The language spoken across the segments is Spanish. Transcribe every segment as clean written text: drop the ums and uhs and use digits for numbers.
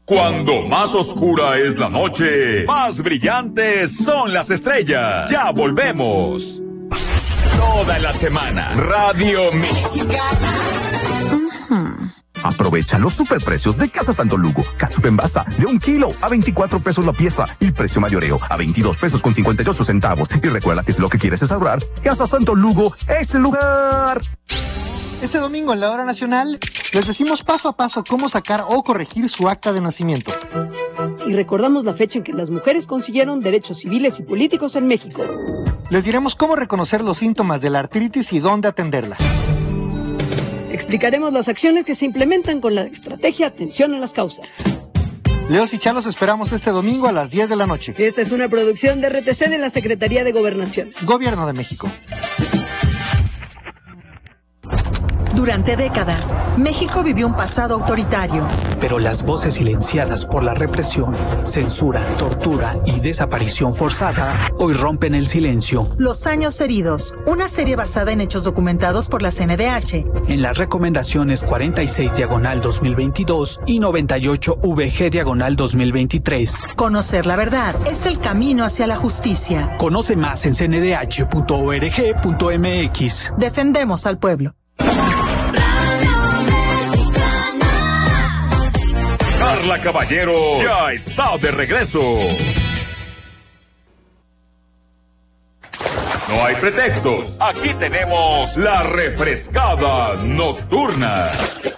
Cuando más oscura es la noche, más brillantes son las estrellas. Ya volvemos. Toda la semana, Radio Mexicana. Aprovecha los superprecios de Casa Santo Lugo. Catsup en basa de 1 kilo a 24 pesos la pieza y precio mayoreo a 22 pesos con 58 centavos. Y recuerda que si lo que quieres es ahorrar, Casa Santo Lugo es el lugar. Este domingo en la Hora Nacional les decimos paso a paso cómo sacar o corregir su acta de nacimiento. Y recordamos la fecha en que las mujeres consiguieron derechos civiles y políticos en México. Les diremos cómo reconocer los síntomas de la artritis y dónde atenderla. Explicaremos las acciones que se implementan con la estrategia Atención a las Causas. Leos y Chalos esperamos este domingo a las 10 de la noche. Esta es una producción de RTC de la Secretaría de Gobernación. Gobierno de México. Durante décadas, México vivió un pasado autoritario. Pero las voces silenciadas por la represión, censura, tortura y desaparición forzada hoy rompen el silencio. Los años heridos, una serie basada en hechos documentados por la CNDH. En las recomendaciones 46/2022 y 98/VG/2023. Conocer la verdad es el camino hacia la justicia. Conoce más en cndh.org.mx. Defendemos al pueblo. Carla Caballero ya está de regreso. No hay pretextos. Aquí tenemos la refrescada nocturna.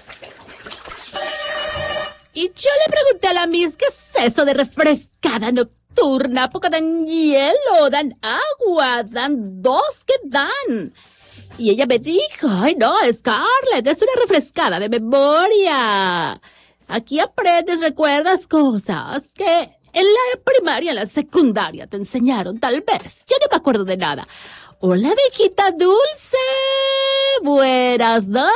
Y yo le pregunté a la Miss, ¿qué es eso de refrescada nocturna? ¿A poco dan hielo, dan agua, dan dos? ¿Qué dan? Y ella me dijo, ay no, Scarlett, es una refrescada de memoria. Aquí aprendes, recuerdas cosas que en la primaria, en la secundaria te enseñaron, tal vez. Yo no me acuerdo de nada. Hola, viejita dulce. Buenas noches.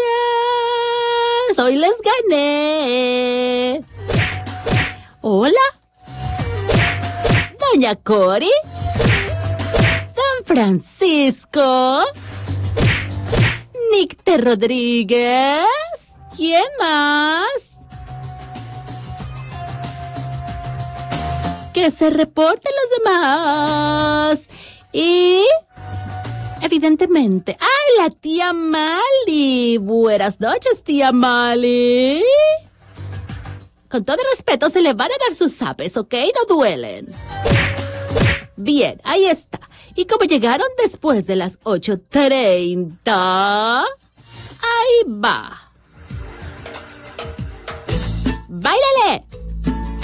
Hoy les gané. Hola. Doña Cori. Don Francisco. Nicte Rodríguez. ¿Quién más? Que se reporten los demás. Y evidentemente, ¡ay, la tía Mali! Buenas noches, tía Mali. Con todo respeto, se le van a dar sus zapes, ¿ok? No duelen. Bien, ahí está. Y como llegaron después de las 8:30, ahí va.